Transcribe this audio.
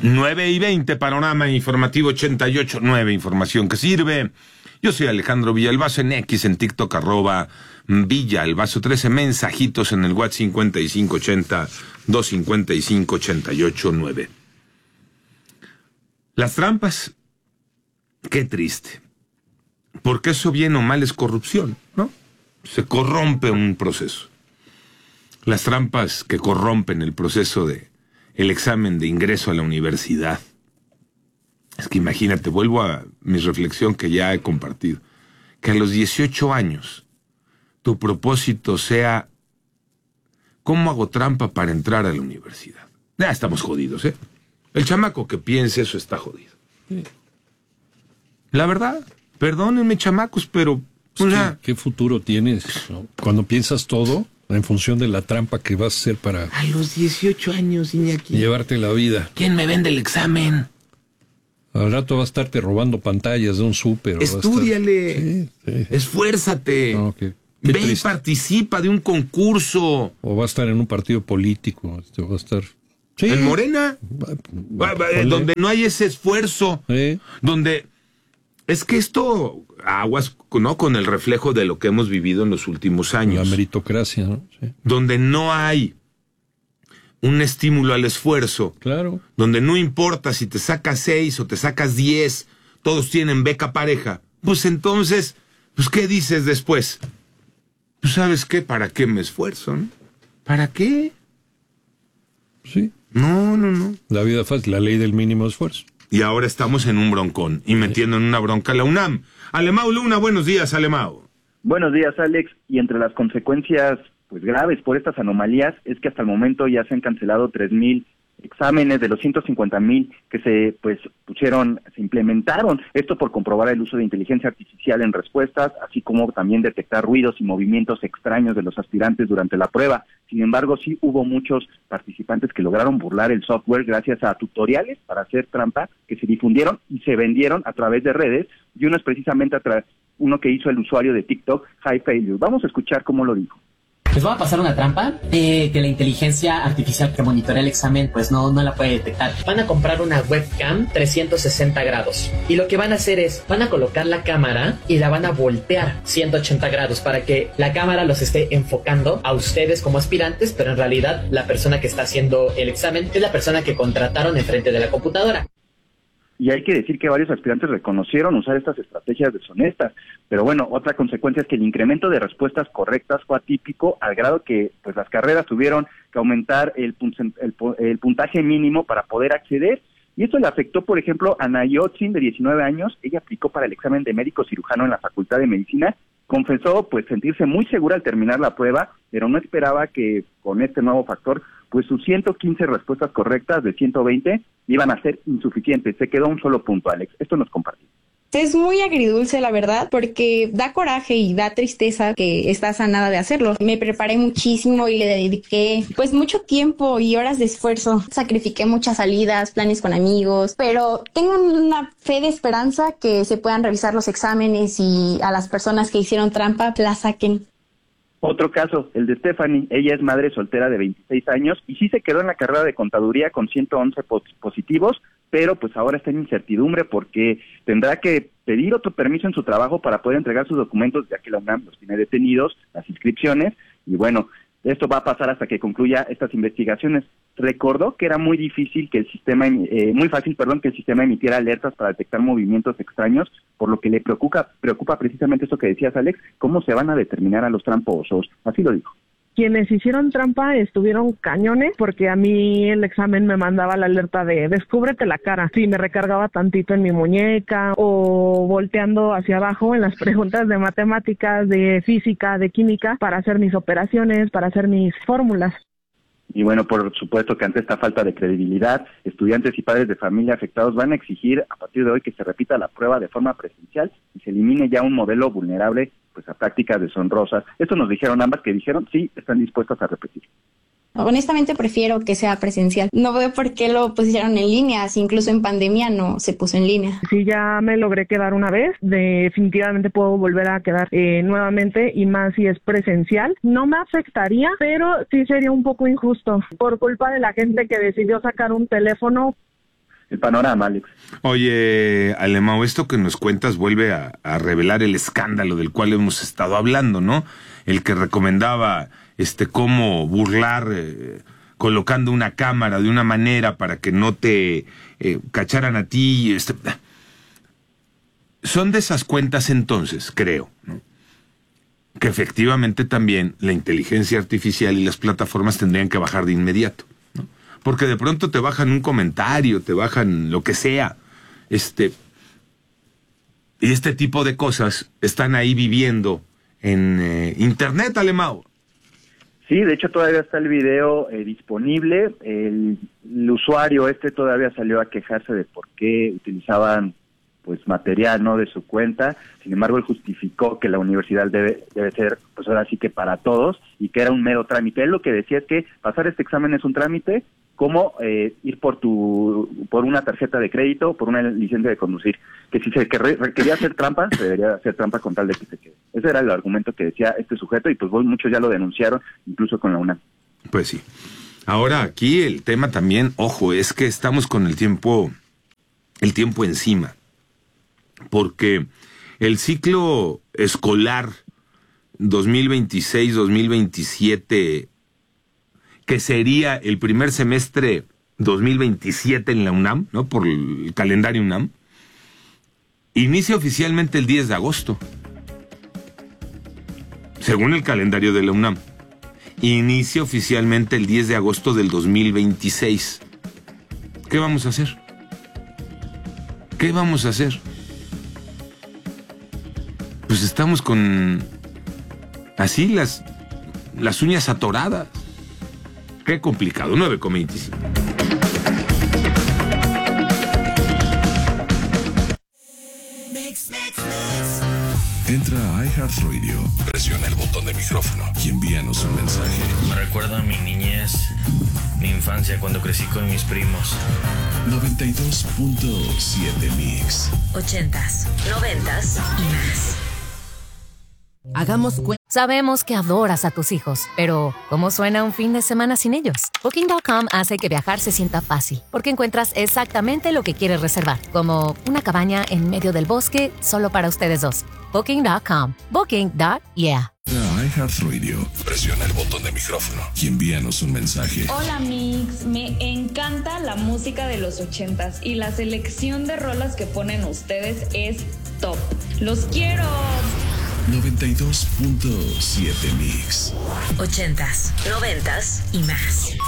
9:20, Panorama Informativo 88.9, información que sirve. Yo soy Alejandro Villalbazo, en X, en TikTok, @Villalbazo 13, mensajitos en el WhatsApp 5580-255-88.9. Las trampas, qué triste, porque eso bien o mal es corrupción, ¿no? Se corrompe un proceso. Las trampas que corrompen el proceso de el examen de ingreso a la universidad. Es que imagínate, vuelvo a mi reflexión que ya he compartido, que a los 18 años tu propósito sea ¿cómo hago trampa para entrar a la universidad? Ya estamos jodidos, ¿eh? El chamaco que piense eso está jodido. Sí. La verdad, perdónenme, chamacos, pero... ¿Qué futuro tienes, no? Cuando piensas todo en función de la trampa que vas a hacer para... A los 18 años, Iñaki. Llevarte la vida. ¿Quién me vende el examen? Al rato va a estarte robando pantallas de un súper. Estúdiale. Sí. Esfuérzate. No, qué ve y participa de un concurso. O va a estar en un partido político. Va a estar... Sí. ¿En Morena? Donde no hay ese esfuerzo. Sí. Donde... Es que esto, aguas, ¿no? Con el reflejo de lo que hemos vivido en los últimos años. La meritocracia, ¿no? Sí. Donde no hay un estímulo al esfuerzo. Claro. Donde no importa si te sacas 6 o te sacas 10, todos tienen beca pareja. Pues entonces, pues ¿qué dices después? Pues ¿sabes qué? ¿Para qué me esfuerzo, no? ¿Para qué? Sí. No. La vida fácil, la ley del mínimo esfuerzo. Y ahora estamos en un broncón y metiendo en una bronca la UNAM. Alemão Luna, buenos días, Alemão. Buenos días, Alex. Y entre las consecuencias pues graves por estas anomalías es que hasta el momento ya se han cancelado 3,000 exámenes de los 150,000 que se implementaron. Esto por comprobar el uso de inteligencia artificial en respuestas, así como también detectar ruidos y movimientos extraños de los aspirantes durante la prueba. Sin embargo, sí hubo muchos participantes que lograron burlar el software gracias a tutoriales para hacer trampa que se difundieron y se vendieron a través de redes, y uno es precisamente uno que hizo el usuario de TikTok, High Failure. Vamos a escuchar cómo lo dijo. Les voy a pasar una trampa que la inteligencia artificial que monitorea el examen pues no la puede detectar. Van a comprar una webcam 360 grados y lo que van a hacer es, van a colocar la cámara y la van a voltear 180 grados para que la cámara los esté enfocando a ustedes como aspirantes, pero en realidad la persona que está haciendo el examen es la persona que contrataron enfrente de la computadora. Y hay que decir que varios aspirantes reconocieron usar estas estrategias deshonestas. Pero bueno, otra consecuencia es que el incremento de respuestas correctas fue atípico, al grado que pues las carreras tuvieron que aumentar el puntaje mínimo para poder acceder. Y esto le afectó, por ejemplo, a Nayotzin, de 19 años. Ella aplicó para el examen de médico cirujano en la Facultad de Medicina. Confesó pues sentirse muy segura al terminar la prueba, pero no esperaba que con este nuevo factor pues sus 115 respuestas correctas de 120 iban a ser insuficientes. Se quedó un solo punto, Alex. Esto nos compartió. Es muy agridulce, la verdad, porque da coraje y da tristeza que estás a nada de hacerlo. Me preparé muchísimo y le dediqué pues mucho tiempo y horas de esfuerzo. Sacrifiqué muchas salidas, planes con amigos, pero tengo una fe de esperanza que se puedan revisar los exámenes y a las personas que hicieron trampa la saquen. Otro caso, el de Stephanie. Ella es madre soltera de 26 años y sí se quedó en la carrera de contaduría con 111 positivos, pero pues ahora está en incertidumbre porque tendrá que pedir otro permiso en su trabajo para poder entregar sus documentos, ya que la UNAM los tiene detenidos, las inscripciones, y bueno, esto va a pasar hasta que concluya estas investigaciones. Recordó que era muy fácil que el sistema emitiera alertas para detectar movimientos extraños, por lo que le preocupa precisamente esto que decías, Alex, cómo se van a determinar a los tramposos. Así lo dijo. Quienes hicieron trampa estuvieron cañones, porque a mí el examen me mandaba la alerta de descúbrete la cara. Sí, me recargaba tantito en mi muñeca o volteando hacia abajo en las preguntas de matemáticas, de física, de química, para hacer mis operaciones, para hacer mis fórmulas. Y bueno, por supuesto que ante esta falta de credibilidad, estudiantes y padres de familia afectados van a exigir a partir de hoy que se repita la prueba de forma presencial y se elimine ya un modelo vulnerable pues a prácticas deshonrosas. Esto nos dijeron ambas, que dijeron sí, están dispuestas a repetir. Honestamente prefiero que sea presencial. No veo por qué lo pusieron en línea, si incluso en pandemia no se puso en línea. Si ya me logré quedar una vez, definitivamente puedo volver a quedar nuevamente, y más si es presencial. No me afectaría, pero sí sería un poco injusto por culpa de la gente que decidió sacar un teléfono. el panorama, Alex. Oye, Alemão, esto que nos cuentas vuelve a revelar el escándalo del cual hemos estado hablando, ¿no? El que recomendaba cómo burlar colocando una cámara de una manera para que no te cacharan a ti. Son de esas cuentas entonces, creo, ¿no? Que efectivamente también la inteligencia artificial y las plataformas tendrían que bajar de inmediato, ¿no? Porque de pronto te bajan un comentario, te bajan lo que sea, y este tipo de cosas están ahí viviendo en Internet, Alemão. Sí, de hecho todavía está el video disponible. El usuario todavía salió a quejarse de por qué utilizaban pues material, ¿no?, de su cuenta. Sin embargo, él justificó que la universidad debe ser, pues ahora sí que para todos, y que era un mero trámite. Él lo que decía es que pasar este examen es un trámite, como ir por una tarjeta de crédito, por una licencia de conducir, que si se requería hacer trampa, se debería hacer trampa con tal de que se quede. Ese era el argumento que decía este sujeto, y pues muchos ya lo denunciaron, incluso con la UNAM. Pues sí. Ahora aquí el tema también, ojo, es que estamos con el tiempo encima, porque el ciclo escolar 2026-2027, que sería el primer semestre 2027 en la UNAM, ¿no?, por el calendario UNAM, inicia oficialmente el 10 de agosto. Según el calendario de la UNAM, inicia oficialmente el 10 de agosto del 2026. ¿Qué vamos a hacer? ¿Qué vamos a hacer? Pues estamos con así las uñas atoradas. Qué complicado. 9:25. Entra a iHeartRadio, presiona el botón de micrófono y envíanos un mensaje. Me recuerda a mi niñez, mi infancia cuando crecí con mis primos. 92.7 Mix. 80s, 90s y más. Hagamos Sabemos que adoras a tus hijos, pero ¿cómo suena un fin de semana sin ellos? Booking.com hace que viajar se sienta fácil, porque encuentras exactamente lo que quieres reservar, como una cabaña en medio del bosque solo para ustedes dos. Booking.com. Booking.yeah. A iHeartRadio, presiona el botón de micrófono y envíanos un mensaje. Hola Mix, me encanta la música de los 80s y la selección de rolas que ponen ustedes es top. ¡Los quiero! 92.7 Mix. 80s, 90s y más.